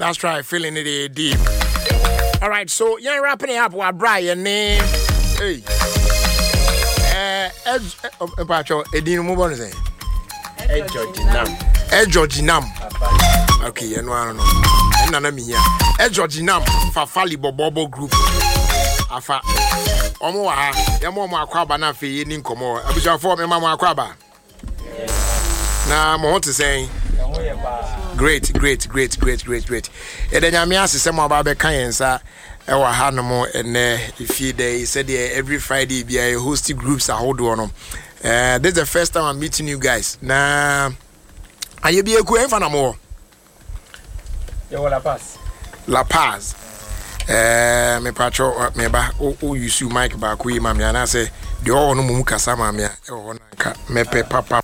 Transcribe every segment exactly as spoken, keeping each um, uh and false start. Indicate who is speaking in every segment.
Speaker 1: That's right, feeling it deep. All right, so you're wrapping it up with Brian. Hey. Eh, eh, Pacho, Edin Mubon say.
Speaker 2: Eh, Georginam.
Speaker 1: Eh, Georginam. Okay, you know, I don't know. And none of me here. Eh, Georginam, Fafali Bobo Group. Afa. Omo ha, ya mo mo akwaba na fe yeni nkomo. Abusha for me mama akwaba. Na mo want to say. Great, great, great, great, great, great. E de nyame asese mo ba be kan yensa e wa ha no mo ene ifie day said every Friday be I host groups ahodo no. Uh, this is the first time I'm meeting you guys. Na aye bi eku enfa na mo.
Speaker 2: Ye La Paz.
Speaker 1: La Paz. Eh me patro me ba o use you mic ba ko yi ma me ana say de o no mu kasa ma me e ho na ka me pe papa.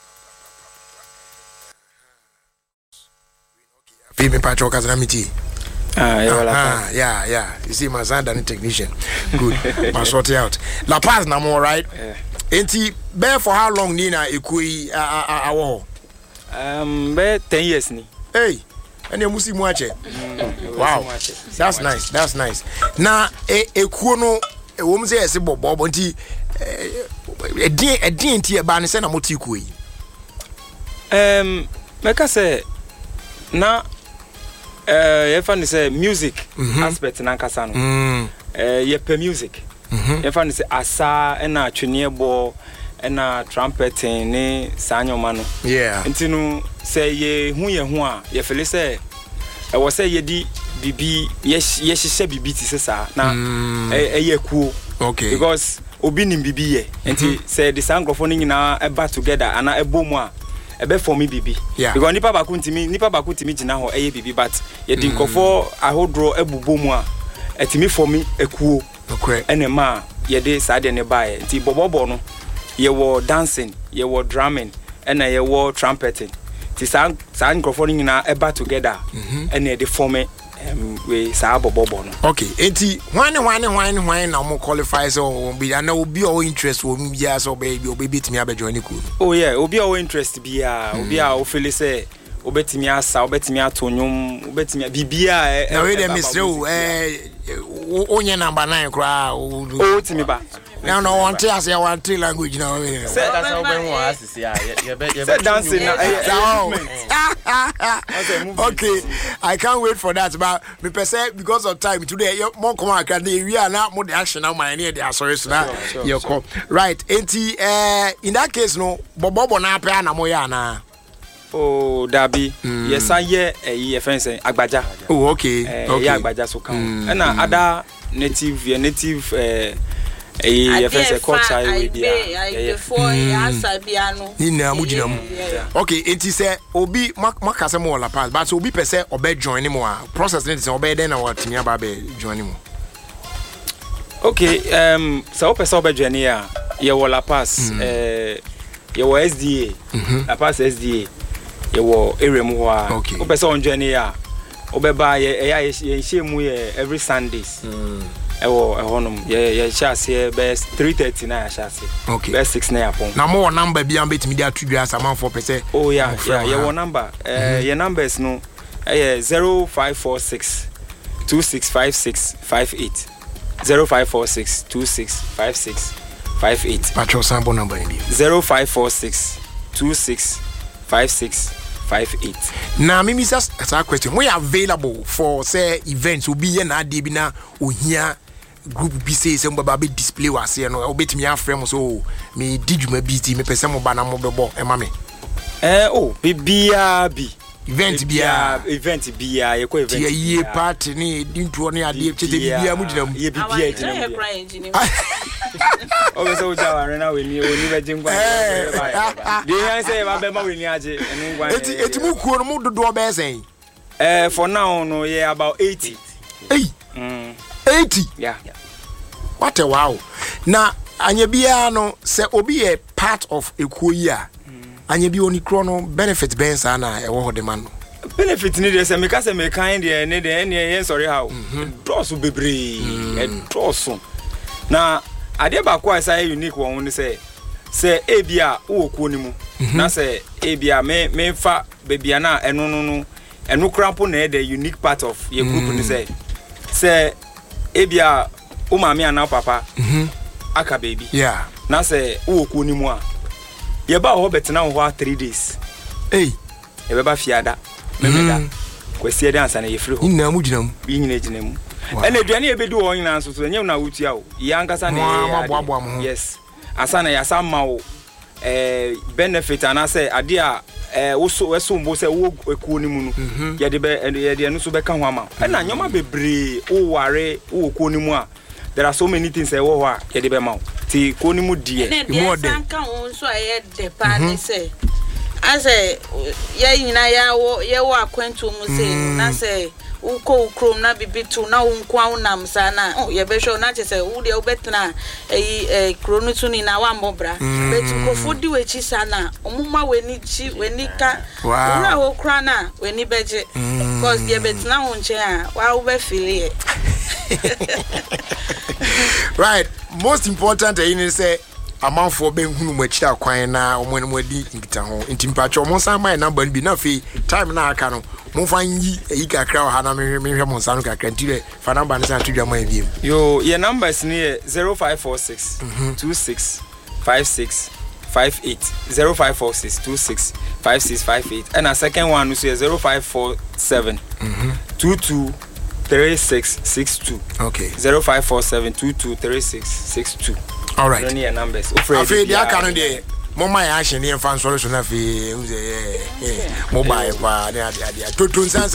Speaker 1: Fi me patro kasa na miti.
Speaker 2: Ah, yeah, La Paz.
Speaker 1: Ah, yeah, yeah. You see my son and technician. Good. Ma sort it out. La Paz na mo, right?
Speaker 2: Yeah.
Speaker 1: Enti bear for how long Nina ekui awo?
Speaker 2: Um, be ten years ni.
Speaker 1: Hey. And you musi muache. Wow. That's nice. That's nice. Na e ekuo no e wo mse ese bobo nti e din e din nti e ba ne se na moti kuo yi.
Speaker 2: Um, meka say na eh ye fa ni say music aspect na nkasa no.
Speaker 1: Mm.
Speaker 2: Eh ye pe music.
Speaker 1: Mhm.
Speaker 2: Ye fa ni say asa na atwene bo na trumpeting ne sanyoma no.
Speaker 1: Yeah.
Speaker 2: Nti no say ye hu ye hu a ye fele say e wo say ye di bibi ye ye hihye bibi ti sesa na e ye kuo.
Speaker 1: Okay.
Speaker 2: Because obi nim bibi ye. Nti say the sangrofo no nyina e ba together ana e bom a e be for me bibi.
Speaker 1: Yeah.
Speaker 2: Because nipa ba ku ntimi nipa ba ku ntimi gina ho e ye bibi but ye di nkofo ahodro e bubom a etimi for me ekuo.
Speaker 1: Okay.
Speaker 2: Ene ma ye de sade ne bae. Nti bobobo no ye wo dancing, ye wo drumming, and ye wo trumpeting. Ti san san microphone nyina eba together. And ye de form um we sa bobobo no.
Speaker 1: Okay. Enti hwan hwan hwan hwan na mo qualify so be na obi o interest wo bia so baby obi bitimi abejo ni ku.
Speaker 2: Oh yeah, obi o interest bia, obi a o feel say obetimi asa, obetimi atonyum, obetimi bibia
Speaker 1: na we dey mister o eh onye number nine kra o
Speaker 2: timi ba.
Speaker 1: Now no one tell us one three language now.
Speaker 3: Say that's how we want to see. You bet you
Speaker 2: bet dancing now.
Speaker 1: Okay, I can't wait for that. But me per se because of time today, you more come on can we are now more the action now my near the sorry so now. You come right. Enti eh in that case no bobo na pe na mo ya na.
Speaker 2: Oh, Dabi. Yes, I hear a fence Agbaja.
Speaker 1: Oh, okay. Okay.
Speaker 2: Yeah, Agbaja so come. And other native, native eh eh fence culture we be.
Speaker 4: Yeah, before answer piano.
Speaker 1: Ina mujina mu. Okay, enti say obi maka say mo La Paz, but obi per se obe join mo a process ne say obe den na watimi aba be join mo.
Speaker 2: Okay, um so ope say obe join ya ye wo La Paz eh ye wo S D A. La Paz S D A. Ye wo area mu wa o pese on journey ya obeba ye ya ye shemu ye every Sundays e wo e honum ye ye chase be three thirty na ya chase
Speaker 1: okay
Speaker 2: be six na yapon
Speaker 1: na mo number bi am betimi dia two dua saman four percent.
Speaker 2: Oh yeah yeah ye wo number eh ye numbers no eh zero five four six two six five six five eight zero five four six two six five six five eight
Speaker 1: patrol sample number ni
Speaker 2: zero five four six two six five six five eight.
Speaker 1: Now, me miss a question. We are available for say events. Will be here na de bi na ohia group bi say some baby display was here no. Obet me afrem so me did you busy me person mo ba na mo bebo e ma me.
Speaker 2: Eh oh, bibia bi.
Speaker 1: Event bia
Speaker 2: event bia ye ko event.
Speaker 1: Ye ye party ni dinto ne ade chete bibia mu gina mu.
Speaker 2: Ye bibia gina mu. Oh, so jawa rena we ni oni beje ngwa. Dey yan say ba be ma we ni age enu ngwa.
Speaker 1: Eti eti mu kuo no mu dodo be sen.
Speaker 2: Eh for now no yeah about eighty.
Speaker 1: Hey.
Speaker 2: Mm.
Speaker 1: eighty.
Speaker 2: Yeah.
Speaker 1: What a wow. Na anya bia no se obi e part of ekuo yi a. Anya bi oni kro no benefit ben sa na e wo hode man no.
Speaker 2: Benefit ni dey say me ka say me kan dey ne dey ne yen sorry how. Dross bebre. E dross. Na ade ba kwa say unique won ni say say ebia wo kuo ni mu na say ebia me me fa bebia na eno no no eno krampo na the unique part of your group ni say say ebia o maami ana papa mhm aka baby
Speaker 1: yeah
Speaker 2: na say wo ku ni mu a ye ba ho betena ho three days
Speaker 1: eh
Speaker 2: ye be ba fiada memeda kwesi ede ansa na ye free ho
Speaker 1: nyina mu gyina mu
Speaker 2: bi nyina gyina mu ene aduane ye bedu ho nyina so so nyem na wotua o ye ankasa na yes asa na ya sa ma o eh benefit ana say ade a eh wo so weso mbo say wo ekuo ni mu no ye de be ye de no so be ka ho ama na nyoma bebre wo ware wo ekuo ni mu a there are so many things e wo ho a ye de be ma ti ko ni mu die
Speaker 4: mo de san kan won so ye de pa ni say ase ye nyina ya wo ye wo akwantu mu say na say uko ukrom na bibitu na unko awunam sana oh ye be show na che say wo de obetna eh eh kronu tu ni na wa mbobra betu ko fodi wechi sana omuma weni chi weni ka na wo kra na weni beje because ye betna ho nche a wa wo be feel
Speaker 1: right most important eh ni say amanfo be hunu mu akira kwan na omo ne modi ngita ho ntimpacho mo san mai number bi na fe time na aka no mo fan yi eyi kakra ha na me hwe mo san kakra ntire fa number ne san to dwa mai bi
Speaker 2: yo your numbers ni zero five four six two six five six five eight zero five four six two six five six five eight and a second one is zero five four seven two two three six six two
Speaker 1: okay
Speaker 2: zero five four seven two two three six six two.
Speaker 1: All right.
Speaker 2: Any numbers.
Speaker 1: Afraid ya kan dey. Mama ya ahye ne fan solution afi. Mobile kwa dey dey dey. Totun